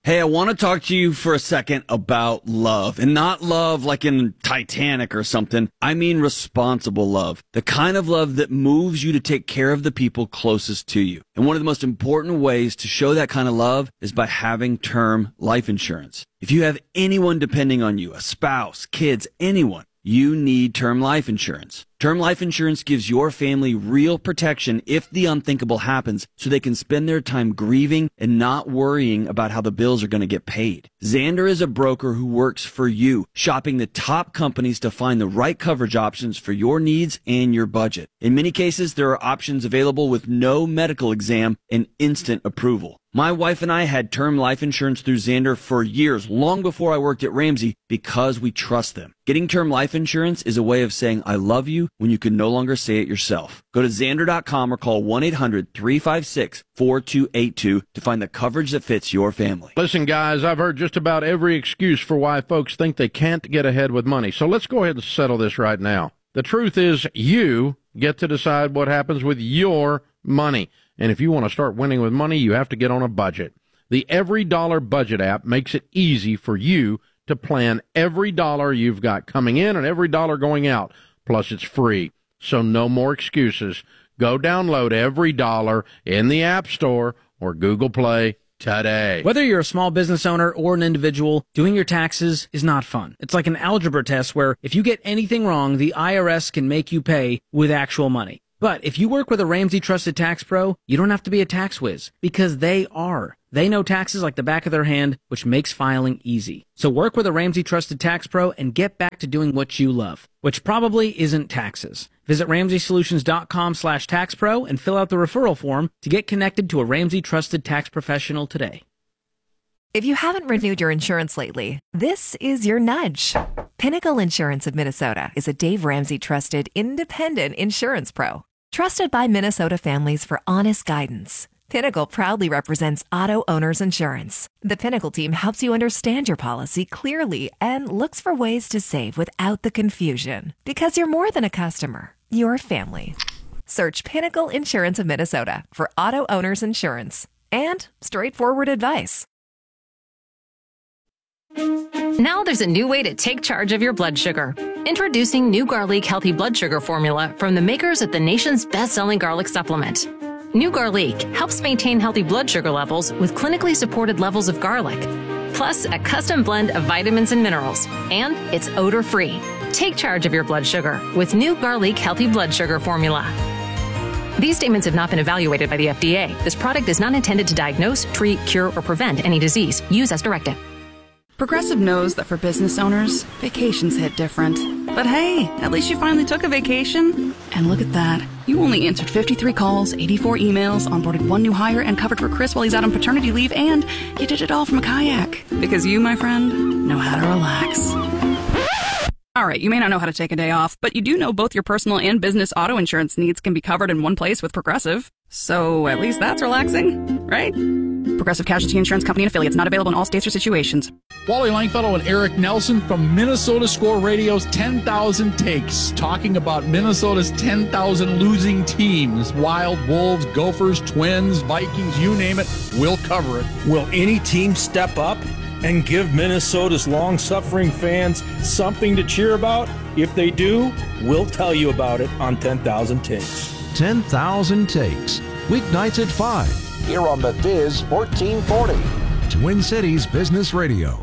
Hey, I want to talk to you for a second about love, and not love like in Titanic or something. I mean responsible love, the kind of love that moves you to take care of the people closest to you. And one of the most important ways to show that kind of love is by having term life insurance. If you have anyone depending on you, a spouse, kids, anyone, you need term life insurance. Term life insurance gives your family real protection if the unthinkable happens, so they can spend their time grieving and not worrying about how the bills are going to get paid. Xander is a broker who works for you, shopping the top companies to find the right coverage options for your needs and your budget. In many cases, there are options available with no medical exam and instant approval. My wife and I had term life insurance through Xander for years, long before I worked at Ramsey, because we trust them. Getting term life insurance is a way of saying I love you when you can no longer say it yourself. Go to Xander.com or call 1-800-356-4282 to find the coverage that fits your family. Listen, guys, I've heard just about every excuse for why folks think they can't get ahead with money. So let's go ahead and settle this right now. The truth is you get to decide what happens with your money. And if you want to start winning with money, you have to get on a budget. The Every Dollar Budget app makes it easy for you to plan every dollar you've got coming in and every dollar going out. Plus, it's free. So no more excuses. Go download Every Dollar in the App Store or Google Play today. Whether you're a small business owner or an individual, doing your taxes is not fun. It's like an algebra test where if you get anything wrong, the IRS can make you pay with actual money. But if you work with a Ramsey Trusted Tax Pro, you don't have to be a tax whiz, because they are. They know taxes like the back of their hand, which makes filing easy. So work with a Ramsey Trusted Tax Pro and get back to doing what you love, which probably isn't taxes. Visit RamseySolutions.com/taxpro and fill out the referral form to get connected to a Ramsey Trusted Tax Professional today. If you haven't renewed your insurance lately, this is your nudge. Pinnacle Insurance of Minnesota is a Dave Ramsey trusted independent insurance pro. Trusted by Minnesota families for honest guidance, Pinnacle proudly represents auto owners insurance. The Pinnacle team helps you understand your policy clearly and looks for ways to save without the confusion. Because you're more than a customer, you're family. Search Pinnacle Insurance of Minnesota for auto owners insurance and straightforward advice. Now there's a new way to take charge of your blood sugar. Introducing New Garlic Healthy Blood Sugar Formula from the makers of the nation's best-selling garlic supplement. New Garlic helps maintain healthy blood sugar levels with clinically supported levels of garlic, plus a custom blend of vitamins and minerals, and it's odor-free. Take charge of your blood sugar with New Garlic Healthy Blood Sugar Formula. These statements have not been evaluated by the FDA. This product is not intended to diagnose, treat, cure, or prevent any disease. Use as directed. Progressive knows that for business owners, vacations hit different. But hey, at least you finally took a vacation. And look at that. You only answered 53 calls, 84 emails, onboarded one new hire, and covered for Chris while he's out on paternity leave, and you did it all from a kayak. Because you, my friend, know how to relax. All right, you may not know how to take a day off, but you do know both your personal and business auto insurance needs can be covered in one place with Progressive. So at least that's relaxing, right? Progressive Casualty Insurance Company and affiliates, not available in all states or situations. Wally Langfellow and Eric Nelson from Minnesota Score Radio's 10,000 Takes, talking about Minnesota's 10,000 losing teams. Wild, Wolves, Gophers, Twins, Vikings, you name it, we'll cover it. Will any team step up and give Minnesota's long-suffering fans something to cheer about? If they do, we'll tell you about it on 10,000 Takes. 10,000 Takes, weeknights at 5. Here on the Viz 1440. Twin Cities Business Radio.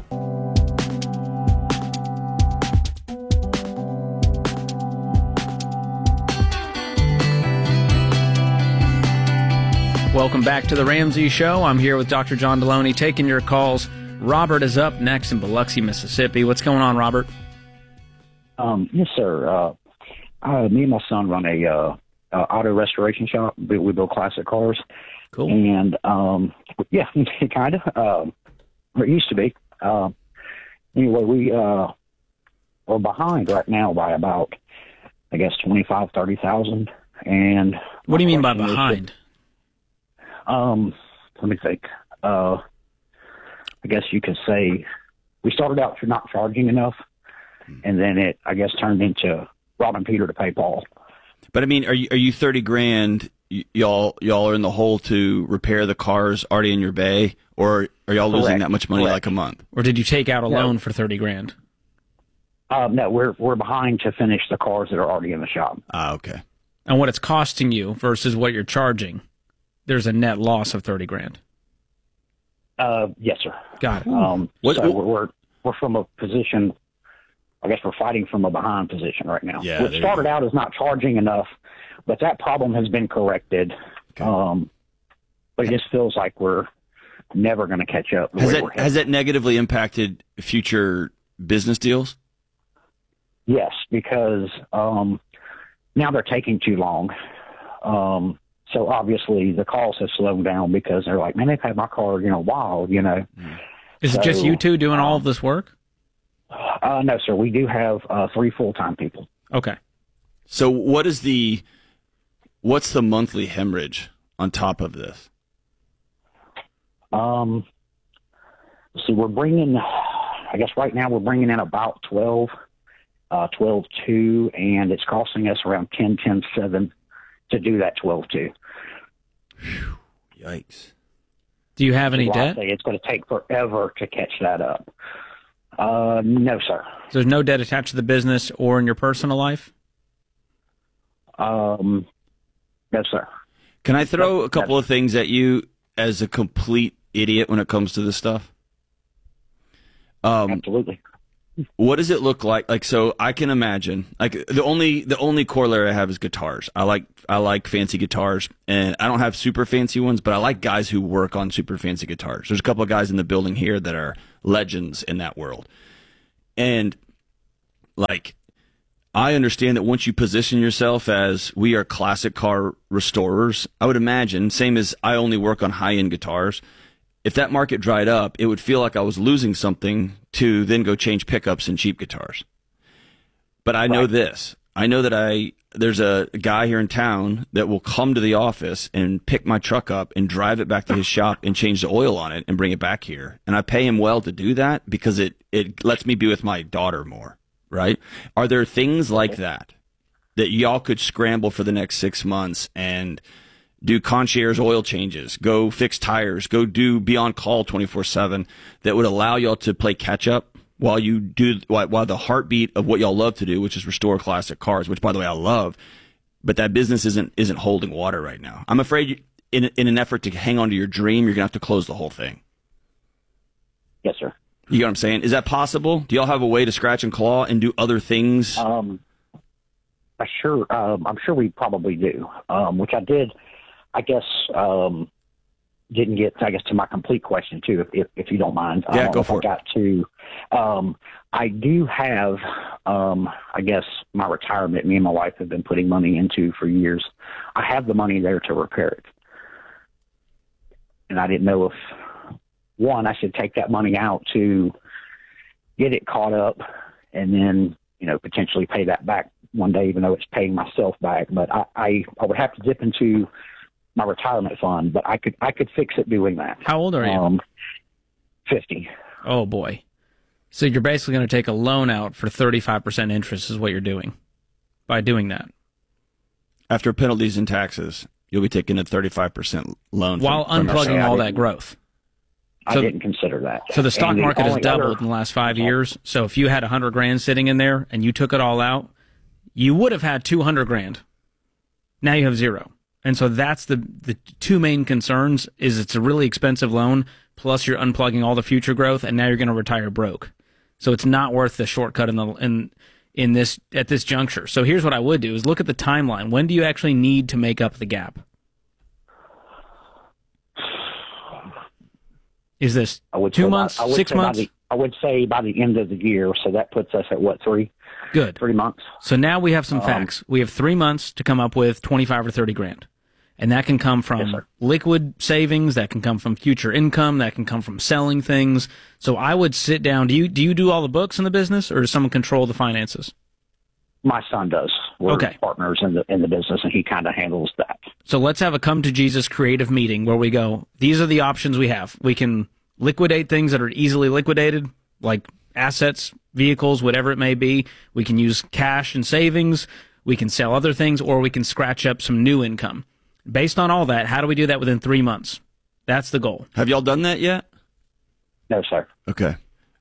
Welcome back to the Ramsey Show. I'm here with Dr. John Deloney taking your calls. Robert is up next in Biloxi, Mississippi. What's going on, Robert? Yes, sir. Me and my son run a auto restoration shop. We build classic cars. Cool. And, yeah, kind of. It used to be. Anyway, we are behind right now by about, I guess, 25,000, 30,000. And what do you mean by behind? Let me think. I guess you could say we started out not charging enough, and then it, I guess, turned into robbing Peter to pay Paul. But I mean, are you 30 grand y'all are in the hole to repair the cars already in your bay, or are y'all losing that much money like a month? Or did you take out a loan for $30,000? No, we're behind to finish the cars that are already in the shop. Okay. And what it's costing you versus what you're charging, there's a net loss of $30,000. Yes, sir. Got it. So we're from a position. I guess we're fighting from a behind position right now. Yeah, What started out as not charging enough, but that problem has been corrected. Okay. But it just feels like we're never going to catch up. Has that negatively impacted future business deals? Yes, because now they're taking too long. So obviously the calls have slowed down because they're like, man, they've had my car, a while, Is it just you two doing all of this work? No, sir. We do have 3 full-time people. Okay. So what's the monthly hemorrhage on top of this? See, we're bringing, I guess right now we're bringing in about 12.2, and it's costing us around 10.7 to do that 12.2. Yikes. Do you have any debt? It's going to take forever to catch that up. No, sir. So there's no debt attached to the business or in your personal life? No, sir. Can I throw a couple of things at you as a complete idiot when it comes to this stuff? Absolutely. What does it look like? Like, so I can imagine, like, the only corollary I have is guitars. I like fancy guitars, and I don't have super fancy ones, but I like guys who work on super fancy guitars. There's a couple of guys in the building here that are legends in that world. And, like, I understand that once you position yourself as we are classic car restorers, I would imagine, same as I only work on high-end guitars, if that market dried up, it would feel like I was losing something to then go change pickups and cheap guitars. But I know this. I know that there's a guy here in town that will come to the office and pick my truck up and drive it back to his shop and change the oil on it and bring it back here. And I pay him well to do that because it lets me be with my daughter more, right? Are there things like that y'all could scramble for the next 6 months and do concierge oil changes, go fix tires, go be on call 24/7 that would allow y'all to play catch up while the heartbeat of what y'all love to do, which is restore classic cars, which by the way I love, but that business isn't holding water right now. I'm afraid in an effort to hang on to your dream, you're gonna have to close the whole thing. Yes, sir. You know what I'm saying? Is that possible? Do y'all have a way to scratch and claw and do other things? I'm sure we probably do. Which I did. I guess didn't get, to my complete question too, if you don't mind. Yeah, go for it. I do have, I guess my retirement. Me and my wife have been putting money into for years. I have the money there to repair it, and I didn't know if I should take that money out to get it caught up, and then potentially pay that back one day, even though it's paying myself back. But I would have to dip into my retirement fund, but I could fix it doing that. How old are you? 50. Oh boy. So you're basically going to take a loan out for 35% interest is what you're doing by doing that. After penalties and taxes, you'll be taking a 35% loan while unplugging all that growth. I didn't consider that. So the stock market has doubled in the last 5 years. So if you had $100,000 sitting in there and you took it all out, you would have had $200,000. Now you have zero. And so that's the two main concerns is it's a really expensive loan, plus you're unplugging all the future growth, and now you're going to retire broke. So it's not worth the shortcut in this at this juncture. So here's what I would do is look at the timeline. When do you actually need to make up the gap? Is this 2 months, 6 months? I would say by the end of the year, so that puts us at what, 3? Good. 3 months. So now we have some facts. We have 3 months to come up with $25,000 or $30,000. And that can come from liquid savings, that can come from future income, that can come from selling things. So I would sit down. Do you do all the books in the business, or does someone control the finances? My son does. We're partners in the business, and he kind of handles that. So let's have a come to Jesus creative meeting where we go, these are the options we have. We can liquidate things that are easily liquidated, like assets, vehicles, whatever it may be. We can use cash and savings. We can sell other things, or we can scratch up some new income. Based on all that, how do we do that within 3 months? That's the goal. Have y'all done that yet? No, sir. Okay.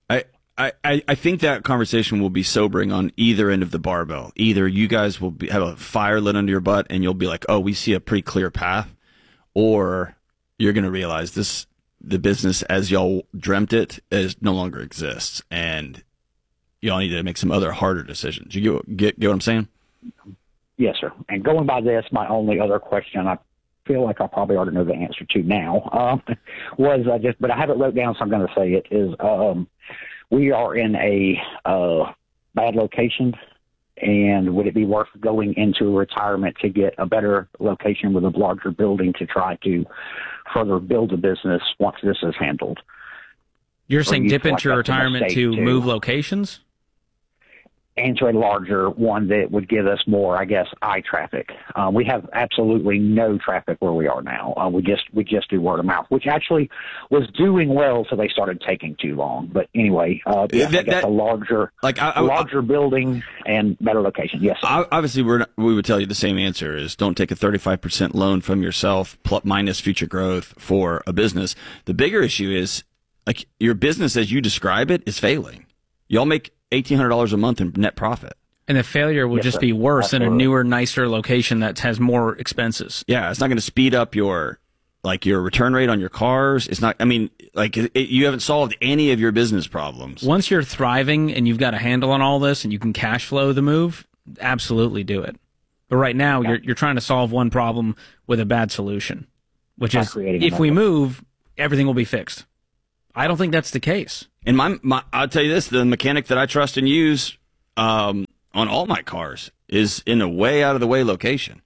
I think that conversation will be sobering on either end of the barbell. Either you guys will have a fire lit under your butt and you'll be like, oh, we see a pretty clear path, or you're going to realize the business as y'all dreamt it no longer exists, and y'all need to make some other harder decisions. You get what I'm saying? Yes, sir. And going by this, my only other question, I feel like I probably ought to know the answer to now, but I have it wrote down, so I'm going to say it, is we are in a bad location, and would it be worth going into retirement to get a better location with a larger building to try to further build a business once this is handled? You're saying dip into retirement to move locations? Into a larger one that would give us more, I guess, eye traffic. We have absolutely no traffic where we are now. We just do word of mouth, which actually was doing well, so they started taking too long. But anyway, I guess a larger, larger building and better location. Yes, sir. Obviously, we would tell you the same answer is don't take a 35% loan from yourself minus future growth for a business. The bigger issue is like your business, as you describe it, is failing. Y'all make $1,800 a month in net profit. And the failure will just be worse in a newer, nicer location that has more expenses. Yeah, it's not going to speed up your return rate on your cars. It's not, you haven't solved any of your business problems. Once you're thriving and you've got a handle on all this and you can cash flow the move, absolutely do it. But right now, you're trying to solve one problem with a bad solution, which is if we move, everything will be fixed. I don't think that's the case. And I'll tell you this, the mechanic that I trust and use on all my cars is in a way out of the way location.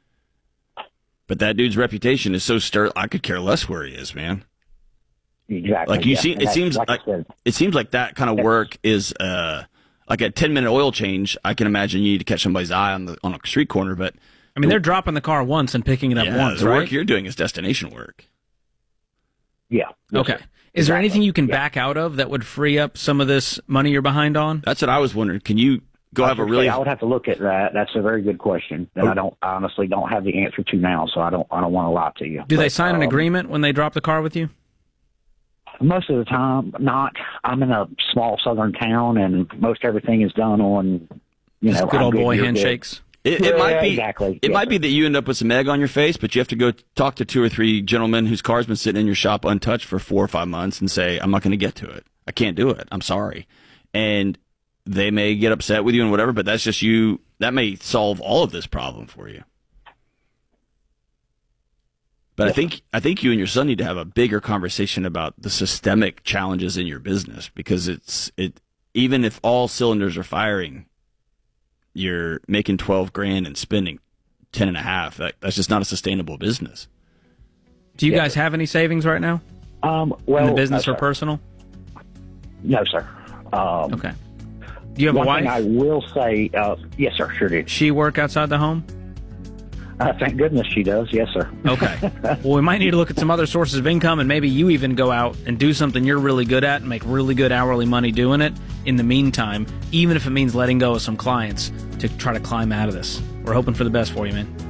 But that dude's reputation is so sterling, I could care less where he is, man. Exactly. Like it seems like that kind of work is like a 10-minute oil change. I can imagine you need to catch somebody's eye on a street corner, but I mean, they're dropping the car once and picking it up once, the right? work you're doing is destination work. Yeah. Okay. Is there anything you can back out of that would free up some of this money you're behind on? That's what I was wondering. Can you go have a really? I would have to look at that. That's a very good question, and I honestly don't have the answer to now, so I don't want to lie to you. Do they sign an agreement when they drop the car with you? Most of the time, not. I'm in a small southern town, and most everything is done on, Just good old boy handshakes. It might be exactly. It might be that you end up with some egg on your face, but you have to go talk to 2 or 3 gentlemen whose car's been sitting in your shop untouched for 4 or 5 months and say, I'm not going to get to it. I can't do it. I'm sorry. And they may get upset with you and whatever, but that's just you. That may solve all of this problem for you. But I think you and your son need to have a bigger conversation about the systemic challenges in your business, because even if all cylinders are firing, you're making $12,000 and spending 10.5. That's just not a sustainable business. Do you guys have any savings right now? Well, in the business or personal? No, sir. Okay. Do you have a wife? One thing I will say, yes, sir, sure do. She work outside the home? Thank goodness she does. Yes, sir. Okay. Well, we might need to look at some other sources of income, and maybe you even go out and do something you're really good at and make really good hourly money doing it in the meantime, even if it means letting go of some clients to try to climb out of this. We're hoping for the best for you, man.